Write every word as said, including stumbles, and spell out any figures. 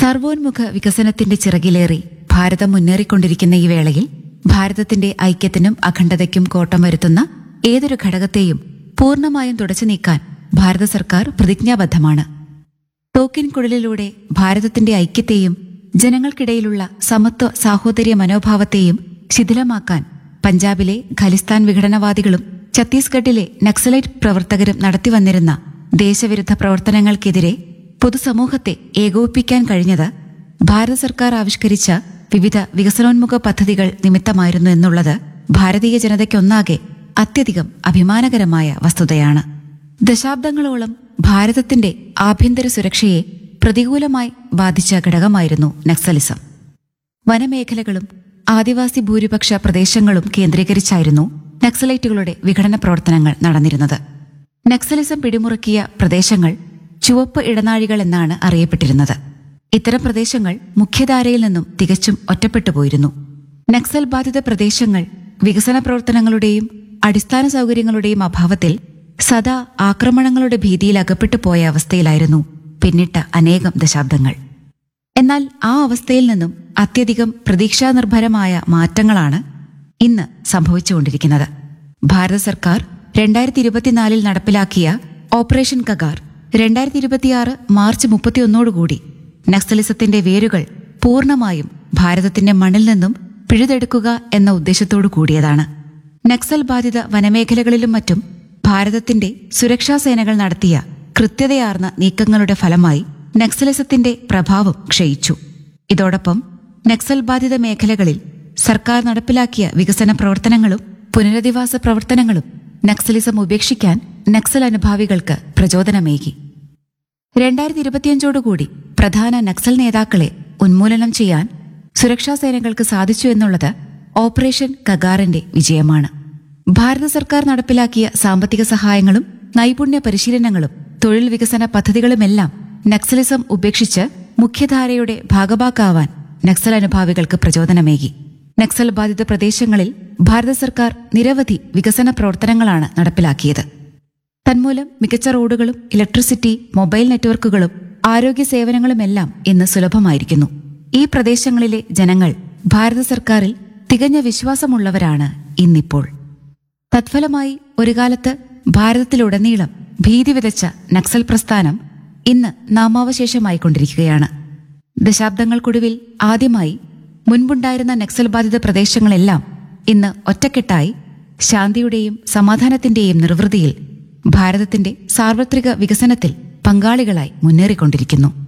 സർവോന്മുഖ വികസനത്തിന്റെ ചിറകിലേറി ഭാരതം മുന്നേറിക്കൊണ്ടിരിക്കുന്ന ഈ വേളയിൽ ഭാരതത്തിന്റെ ഐക്യത്തിനും അഖണ്ഡതയ്ക്കും കോട്ടം വരുത്തുന്ന ഏതൊരു ഘടകത്തെയും പൂർണ്ണമായും തുടച്ചു നീക്കാൻ ഭാരത സർക്കാർ പ്രതിജ്ഞാബദ്ധമാണ്. ടോക്കിൻ കുഴലിലൂടെ ഭാരതത്തിന്റെ ഐക്യത്തെയും ജനങ്ങൾക്കിടയിലുള്ള സമത്വ സാഹോദര്യ മനോഭാവത്തെയും ശിഥിലമാക്കാൻ പഞ്ചാബിലെ ഖലിസ്ഥാൻ വിഘടനവാദികളും ഛത്തീസ്ഗഡിലെ നക്സലൈറ്റ് പ്രവർത്തകരും നടത്തിവന്നിരുന്ന ദേശവിരുദ്ധ പ്രവർത്തനങ്ങൾക്കെതിരെ പൊതുസമൂഹത്തെ ഏകോപിപ്പിക്കാൻ കഴിഞ്ഞത് ഭാരത സർക്കാർ ആവിഷ്കരിച്ച വിവിധ വികസനോന്മുഖ പദ്ധതികൾ നിമിത്തമായിരുന്നു എന്നുള്ളത് ഭാരതീയ ജനതയ്ക്കൊന്നാകെ അത്യധികം അഭിമാനകരമായ വസ്തുതയാണ്. ദശാബ്ദങ്ങളോളം ഭാരതത്തിന്റെ ആഭ്യന്തര സുരക്ഷയെ പ്രതികൂലമായി ബാധിച്ച ഘടകമായിരുന്നു നക്സലിസം. വനമേഖലകളും ആദിവാസി ഭൂരിപക്ഷ പ്രദേശങ്ങളും കേന്ദ്രീകരിച്ചായിരുന്നു നക്സലൈറ്റുകളുടെ വിഘടന പ്രവർത്തനങ്ങൾ നടന്നിരുന്നത്. നക്സലിസം പിടിമുറുക്കിയ പ്രദേശങ്ങൾ ചുവപ്പ് ഇടനാഴികൾ എന്നാണ് അറിയപ്പെട്ടിരുന്നത്. ഇത്തരം പ്രദേശങ്ങൾ മുഖ്യധാരയിൽ നിന്നും തികച്ചും ഒറ്റപ്പെട്ടുപോയിരുന്നു. നക്സൽ ബാധിത പ്രദേശങ്ങൾ വികസന പ്രവർത്തനങ്ങളുടെയും അടിസ്ഥാന സൗകര്യങ്ങളുടെയും അഭാവത്തിൽ സദാ ആക്രമണങ്ങളുടെ ഭീതിയിൽ അകപ്പെട്ടു പോയ അവസ്ഥയിലായിരുന്നു പിന്നിട്ട അനേകം ദശാബ്ദങ്ങൾ. എന്നാൽ ആ അവസ്ഥയിൽ നിന്നും അത്യധികം പ്രതീക്ഷാനിർഭരമായ മാറ്റങ്ങളാണ് ഇന്ന് സംഭവിച്ചുകൊണ്ടിരിക്കുന്നത്. ഭാരത സർക്കാർ രണ്ടായിരത്തി ഇരുപത്തിനാലിൽ നടപ്പിലാക്കിയ ഓപ്പറേഷൻ കഗാർ രണ്ടായിരത്തി ഇരുപത്തിയാറ് മാർച്ച് മുപ്പത്തിയൊന്നോടുകൂടി നക്സലിസത്തിന്റെ വേരുകൾ പൂർണ്ണമായും ഭാരതത്തിന്റെ മണ്ണിൽ നിന്നും പിഴുതെടുക്കുക എന്ന ഉദ്ദേശത്തോടു കൂടിയതാണ്. നക്സൽ ബാധിത വനമേഖലകളിലും മറ്റും ഭാരതത്തിന്റെ സുരക്ഷാസേനകൾ നടത്തിയ കൃത്യതയാർന്ന നീക്കങ്ങളുടെ ഫലമായി നക്സലിസത്തിന്റെ പ്രഭാവം ക്ഷയിച്ചു. ഇതോടൊപ്പം നക്സൽ ബാധിത മേഖലകളിൽ സർക്കാർ നടപ്പിലാക്കിയ വികസന പ്രവർത്തനങ്ങളും പുനരധിവാസ പ്രവർത്തനങ്ങളും നക്സലിസം ഉപേക്ഷിക്കാൻ നക്സൽ അനുഭാവികൾക്ക് പ്രചോദനമേകി. രണ്ടായിരത്തി ഇരുപത്തിയഞ്ചോടുകൂടി പ്രധാന നക്സൽ നേതാക്കളെ ഉന്മൂലനം ചെയ്യാൻ സുരക്ഷാസേനകൾക്ക് സാധിച്ചു എന്നുള്ളത് ഓപ്പറേഷൻ കഗാറിന്റെ വിജയമാണ്. ഭാരത സർക്കാർ നടപ്പിലാക്കിയ സാമ്പത്തിക സഹായങ്ങളും നൈപുണ്യ പരിശീലനങ്ങളും തൊഴിൽ വികസന പദ്ധതികളുമെല്ലാം നക്സലിസം ഉപേക്ഷിച്ച് മുഖ്യധാരയുടെ ഭാഗഭാക്കാവാൻ നക്സൽ അനുഭാവികൾക്ക് പ്രചോദനമേകി. നക്സൽ ബാധിത പ്രദേശങ്ങളിൽ ഭാരത സർക്കാർ നിരവധി വികസന പ്രവർത്തനങ്ങളാണ് നടപ്പിലാക്കിയത്. തന്മൂലം മികച്ച റോഡുകളും ഇലക്ട്രിസിറ്റി, മൊബൈൽ നെറ്റ്വർക്കുകളും ആരോഗ്യ സേവനങ്ങളുമെല്ലാം ഇന്ന് സുലഭമായിരിക്കുന്നു. ഈ പ്രദേശങ്ങളിലെ ജനങ്ങൾ ഭാരത സർക്കാരിൽ തികഞ്ഞ വിശ്വാസമുള്ളവരാണ് ഇന്നിപ്പോൾ. തത്ഫലമായി ഒരു കാലത്ത് ഭാരതത്തിലുടനീളം ഭീതി വിതച്ച നക്സൽ പ്രസ്ഥാനം ഇന്ന് നാമാവശേഷമായിക്കൊണ്ടിരിക്കുകയാണ്. ദശാബ്ദങ്ങൾക്കൊടുവിൽ ആദ്യമായി മുൻപുണ്ടായിരുന്ന നക്സൽ ബാധിത പ്രദേശങ്ങളെല്ലാം ഇന്ന് ഒറ്റക്കെട്ടായി ശാന്തിയുടെയും സമാധാനത്തിന്റെയും നിർവൃതിയിൽ ഭാരതത്തിന്റെ സാർവത്രിക വികസനത്തിൽ പങ്കാളികളായി മുന്നേറിക്കൊണ്ടിരിക്കുന്നു.